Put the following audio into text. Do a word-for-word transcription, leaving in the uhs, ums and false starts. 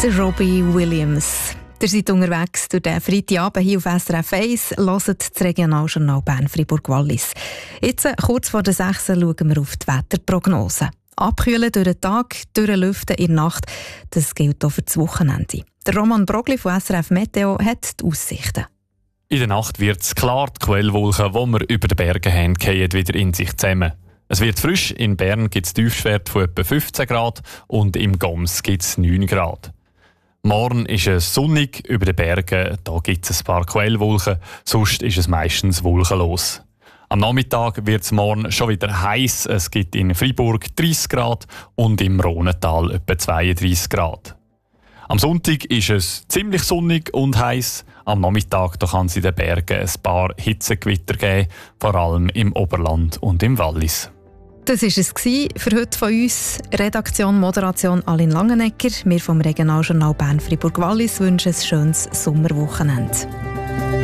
Der Robbie Williams. Ihr seid unterwegs durch den Freitagabend hier auf S R F eins, hört das Regionaljournal Bern-Fribourg-Wallis. Jetzt, kurz vor der sechs, schauen wir auf die Wetterprognose. Abkühlen durch den Tag, durchlüften in der Nacht, das gilt auch für das Wochenende. Der Roman Brogli von S R F Meteo hat die Aussichten. In der Nacht wird es klar, die Quellwolken, die wir über den Bergen haben, fallen wieder in sich zusammen. Es wird frisch, in Bern gibt es Tiefstwerte von etwa fünfzehn Grad und im Goms gibt es neun Grad. Morgen ist es sonnig über den Bergen, da gibt es ein paar Quellwolken, sonst ist es meistens wolkenlos. Am Nachmittag wird es morgen schon wieder heiß. Es gibt in Fribourg dreißig Grad und im Rhonental etwa zweiunddreißig Grad. Am Sonntag ist es ziemlich sonnig und heiß. Am Nachmittag da kann es in den Bergen ein paar Hitzegewitter geben, vor allem im Oberland und im Wallis. Das war es für heute von uns. Redaktion, Moderation Aline Langenegger. Wir vom Regionaljournal Bern-Fribourg-Wallis wünschen ein schönes Sommerwochenende.